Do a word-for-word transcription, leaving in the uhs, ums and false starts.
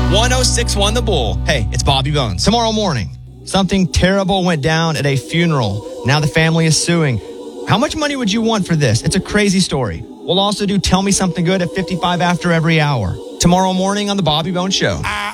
one oh six point one The Bull. Hey, it's Bobby Bones. Tomorrow morning, something terrible went down at a funeral. Now the family is suing. How much money would you want for this? It's a crazy story. We'll also do Tell Me Something Good at fifty-five after every hour. Tomorrow morning on The Bobby Bones Show.